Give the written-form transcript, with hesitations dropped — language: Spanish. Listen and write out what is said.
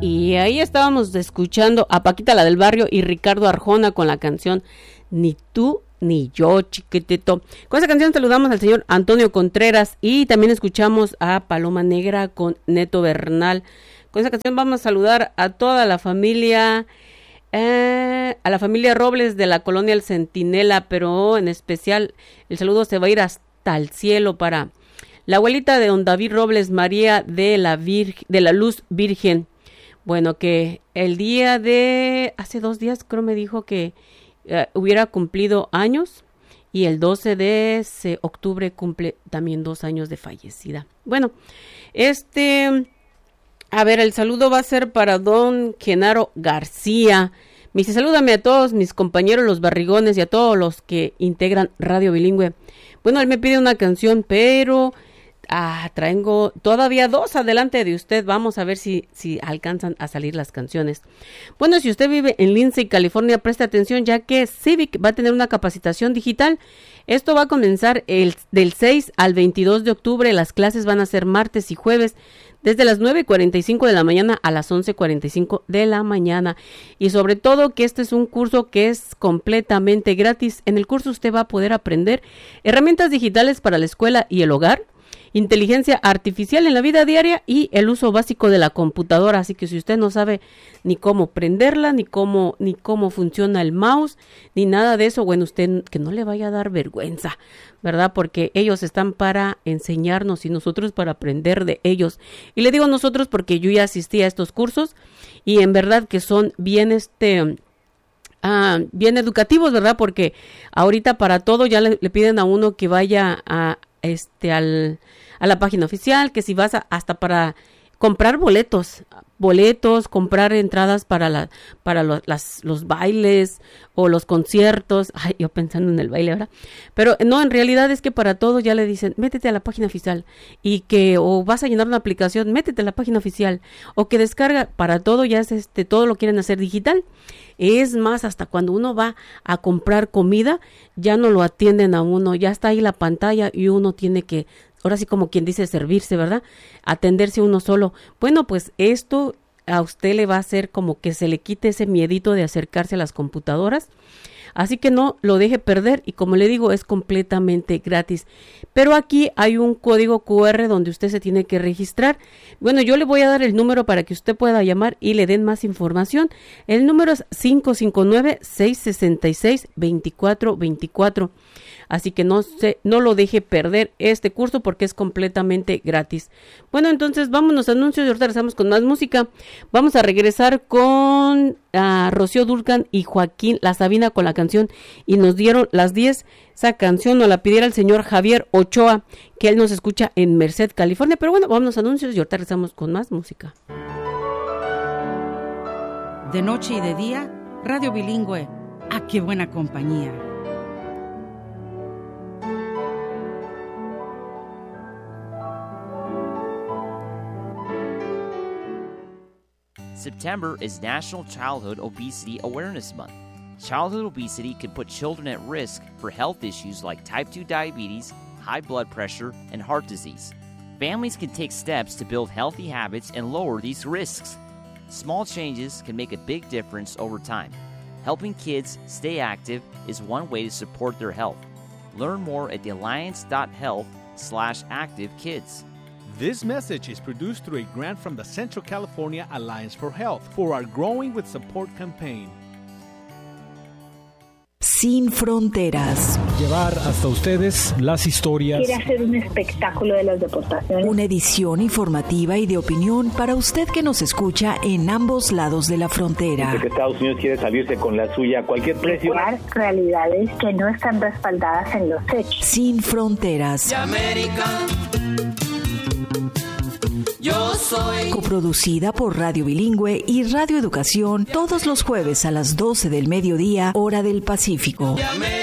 Y ahí estábamos escuchando a Paquita la del Barrio y Ricardo Arjona con la canción Ni tú ni yo, chiquitito. Con esa canción saludamos al señor Antonio Contreras y también escuchamos a Paloma Negra con Neto Bernal. Con esa canción vamos a saludar a toda la familia, a la familia Robles de la colonia El Centinela, pero en especial el saludo se va a ir hasta el cielo para la abuelita de don David Robles, María de la Luz Virgen. Bueno, que el día de hace 2 días creo me dijo que hubiera cumplido años y el 12 de octubre cumple también 2 años de fallecida. Bueno, a ver, el saludo va a ser para don Genaro García. Me dice, salúdame a todos mis compañeros los barrigones y a todos los que integran Radio Bilingüe. Bueno, él me pide una canción, pero traigo todavía 2 adelante de usted. Vamos a ver si alcanzan a salir las canciones. Bueno, si usted vive en Lindsay, California, preste atención ya que Civic va a tener una capacitación digital. Esto va a comenzar del 6 al 22 de octubre. Las clases van a ser martes y jueves desde las 9:45 de la mañana a las 11:45 de la mañana. Y sobre todo que este es un curso que es completamente gratis. En el curso usted va a poder aprender herramientas digitales para la escuela y el hogar, inteligencia artificial en la vida diaria y el uso básico de la computadora. Así que si usted no sabe ni cómo prenderla, ni cómo funciona el mouse, ni nada de eso, bueno, usted que no le vaya a dar vergüenza, ¿verdad? Porque ellos están para enseñarnos y nosotros para aprender de ellos. Y le digo nosotros porque yo ya asistí a estos cursos y en verdad que son bien bien educativos, ¿verdad? Porque ahorita para todo ya le piden a uno que vaya a la página oficial, que si vas hasta para comprar boletos, comprar entradas para los bailes o los conciertos. Ay, yo pensando en el baile, ¿verdad? Pero no, en realidad es que para todo ya le dicen, métete a la página oficial o vas a llenar una aplicación, métete a la página oficial o que descarga, para todo ya es todo lo quieren hacer digital. Es más, hasta cuando uno va a comprar comida, ya no lo atienden a uno, ya está ahí la pantalla y uno tiene que, ahora sí como quien dice, servirse, ¿verdad? Atenderse uno solo. Bueno, pues esto a usted le va a hacer como que se le quite ese miedito de acercarse a las computadoras. Así que no lo deje perder y como le digo, es completamente gratis. Pero aquí hay un código QR donde usted se tiene que registrar. Bueno, yo le voy a dar el número para que usted pueda llamar y le den más información. El número es 559-666-2424. Así que no lo deje perder este curso porque es completamente gratis. Bueno, entonces vámonos a anuncios y ahorita regresamos con más música. Vamos a regresar con Rocío Dúrcal y Joaquín La Sabina con la canción Y nos dieron las 10. Esa canción nos la pidiera el señor Javier Ochoa, que él nos escucha en Merced, California. Pero bueno, vámonos a anuncios y ahorita regresamos con más música. De noche y de día, Radio Bilingüe. ¡Ah, qué buena compañía! September is National Childhood Obesity Awareness Month. Childhood obesity can put children at risk for health issues like type 2 diabetes, high blood pressure, and heart disease. Families can take steps to build healthy habits and lower these risks. Small changes can make a big difference over time. Helping kids stay active is one way to support their health. Learn more at thealliance.health/activekids. This message is produced through a grant from the Central California Alliance for Health for our Growing with Support campaign. Sin fronteras. Llevar hasta ustedes las historias. Quiere hacer un espectáculo de las deportaciones. Una edición informativa y de opinión para usted que nos escucha en ambos lados de la frontera. Porque Estados Unidos quiere salirse con la suya a cualquier precio. Realidades que no están respaldadas en los hechos. Sin fronteras. De América. Yo soy. Coproducida por Radio Bilingüe y Radio Educación todos los jueves a las 12 del mediodía, hora del Pacífico.